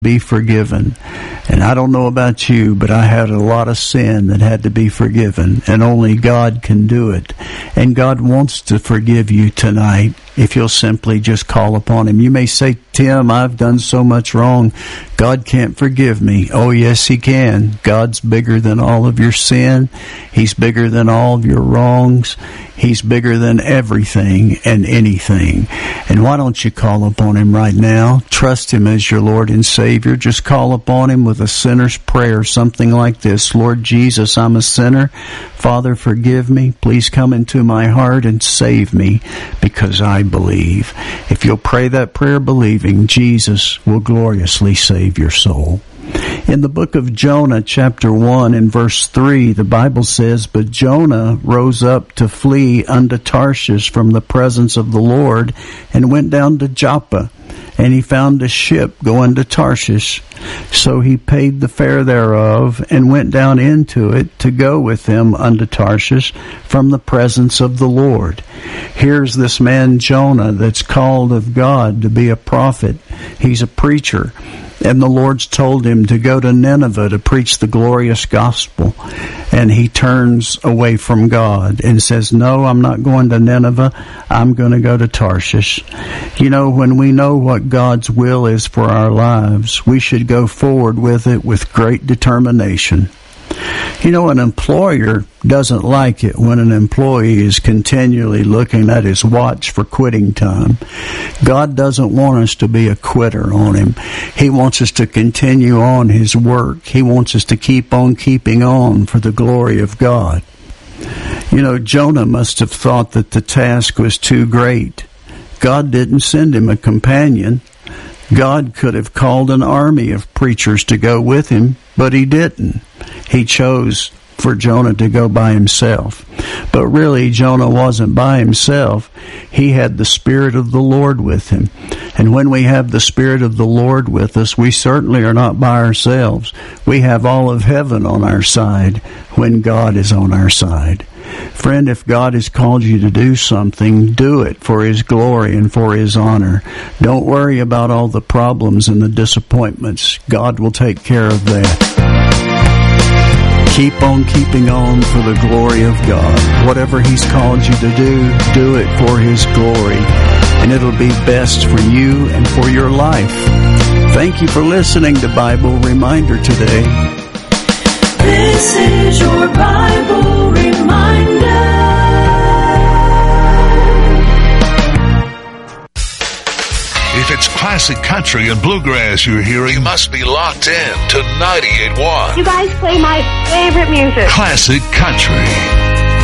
be forgiven. And I don't know about you, but I had a lot of sin that had to be forgiven, and only God can do it. And God wants to forgive you tonight if you'll simply just call upon Him. You may say, Tim, I've done so much wrong. God can't forgive me. Oh, yes, He can. God's bigger than all of your sin. He's bigger than all of your wrongs. He's bigger than everything and anything. And why don't you call upon Him right now? Trust Him as your Lord and Savior. Just call upon Him with a sinner's prayer, something like this. Lord Jesus, I'm a sinner. Father, forgive me. Please come into my heart and save me, because I believe. If you'll pray that prayer believing, Jesus will gloriously save your soul. In the book of Jonah, chapter 1 and verse 3, the Bible says, But Jonah rose up to flee unto Tarshish from the presence of the Lord, and went down to Joppa. And he found a ship going to Tarshish. So he paid the fare thereof, and went down into it to go with them unto Tarshish from the presence of the Lord. Here's this man Jonah that's called of God to be a prophet. He's a preacher. And the Lord's told him to go to Nineveh to preach the glorious gospel. And he turns away from God and says, no, I'm not going to Nineveh. I'm going to go to Tarshish. You know, when we know what God's will is for our lives, we should go forward with it with great determination. You know, an employer doesn't like it when an employee is continually looking at his watch for quitting time. God doesn't want us to be a quitter on Him. He wants us to continue on His work. He wants us to keep on keeping on for the glory of God. You know, Jonah must have thought that the task was too great. God didn't send him a companion. God could have called an army of preachers to go with him, but He didn't. He chose for Jonah to go by himself. But really, Jonah wasn't by himself. He had the Spirit of the Lord with him. And when we have the Spirit of the Lord with us, we certainly are not by ourselves. We have all of heaven on our side when God is on our side. Friend, if God has called you to do something, do it for His glory and for His honor. Don't worry about all the problems and the disappointments. God will take care of that. Keep on keeping on for the glory of God. Whatever He's called you to do it for His glory. And it'll be best for you and for your life. Thank you for listening to Bible Reminder today. This is your Bible Reminder. If it's classic country and bluegrass you're hearing, you must be locked in to 98.1. You guys play my favorite music. Classic country.